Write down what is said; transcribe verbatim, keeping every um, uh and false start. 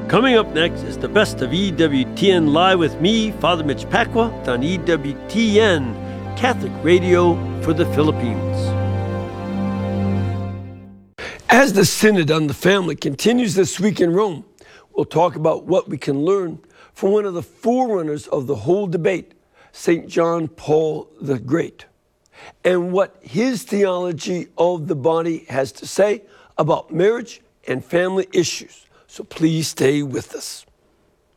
Coming up next is the best of E W T N Live with me, Father Mitch Pacwa, on E W T N, Catholic Radio for the Philippines. As the Synod on the Family continues this week in Rome, we'll talk about what we can learn from one of the forerunners of the whole debate, Saint John Paul the Great, and what his theology of the body has to say about marriage and family issues. So please stay with us.